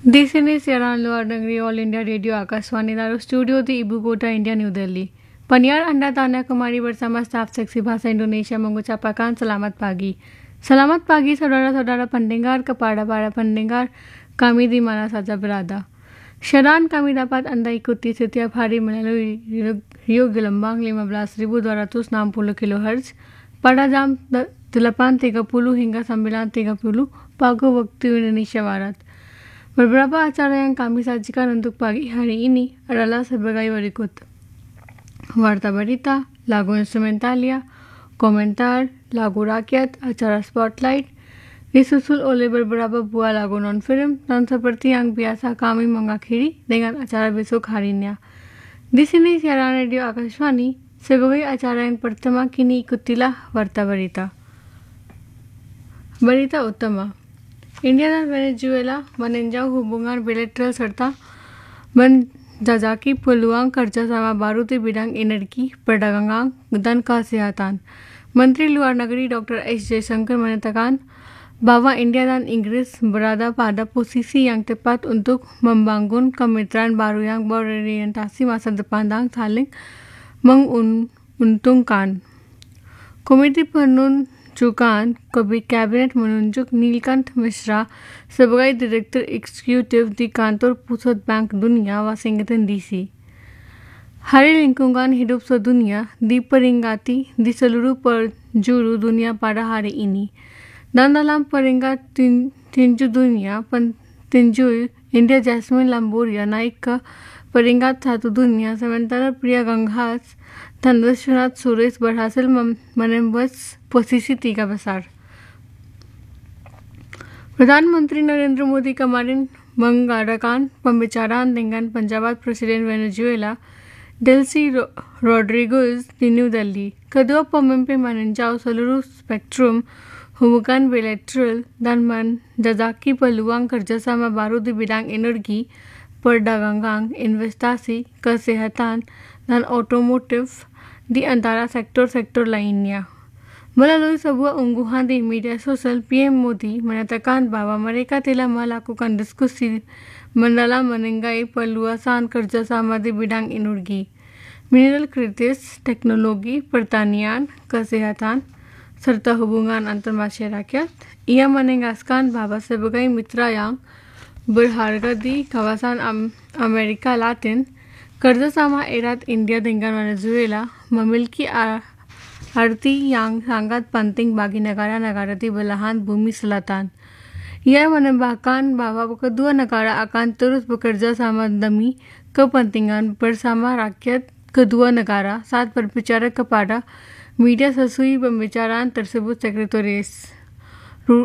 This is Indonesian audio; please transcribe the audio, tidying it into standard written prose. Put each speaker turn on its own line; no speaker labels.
देशने siaran luar negeri All India Radio Akashvani दारू स्टूडियो दी इबू Kota India new Delhi पनियार अंडा ताना कुमारी bersama staf seksi bahasa Indonesia mengucapkan selamat pagi saudara-saudara pendengar kepada para pendengar kami di mana saja berada. Siaran kami dapat Anda ikuti setiap hari melalui Rio Gelombang 15.260 kHz pada jam 8.30 hingga 9.30 pagi waktu Indonesia Barat. Beberapa acara yang kami sajikan untuk pagi hari ini adalah sebagai berikut. Warta berita, lagu instrumentalia, komentar, lagu rakyat, acara spotlight, disusul oleh beberapa buah lagu non-film dan seperti yang biasa kami mengakhiri dengan acara besok harinya. Di sini siaran radio Akashwani sebagai acara yang pertama kini ikutilah Warta Berita. Berita utama. India dan Venezuela meninjau hubungan bilateral serta menjajaki peluang kerjasama baru di bidang energi, perdagangan, dan kesehatan. Menteri Luar Negeri Dr. S. Jaishankar menyatakan bahwa India dan Inggris berada pada posisi yang tepat untuk membangun kemitraan baru yang berorientasi masa depan dan saling menguntungkan. Komite Penunjukan Kabinet menunjuk Nilkant Mishra sebagai Direktur Eksekutif di Kantor Pusat Bank Dunia, Washington DC. Hari Lingkungan Hidup Sedunia diperingati di seluruh penjuru dunia pada hari ini. Dan dalam peringkat tinju dunia, tinju India Jasmine Lamboria naik ke peringkat 1 dunia, sementara pria Ganghas dan Vishwanath Suresh berhasil menembus posisi 3 besar. Perdana Menteri Narendra Modi kemarin mengadakan pembicaraan dengan penjabat Presiden Venezuela, Delcy Rodriguez di New Delhi. Kedua pemimpin meninjau seluruh spektrum hubungan bilateral dan menjajaki peluang kerjasama baru di bidang energi, perdagangan, investasi, kesehatan, dan otomotif di antara sektor-sektor lainnya. Melalui sebuah unggahan di media sosial, PM Modi menyatakan bahwa mereka telah melakukan diskusi mendalam mengenai perluasan kerjasama di bidang energi, mineral kritis, teknologi, pertanian, kesehatan, serta hubungan antar masyarakat. Ia menegaskan bahwa sebagai mitra yang berharga di kawasan Amerika Latin, kerjasama erat India dengan Venezuela memiliki arti yang sangat penting bagi negara-negara di belahan bumi selatan. Ia menambahkan bahwa kedua negara akan terus bekerja sama demi kepentingan bersama rakyat kedua negara saat berbicara kepada media sesuai pembicaraan tersebut Sekretaris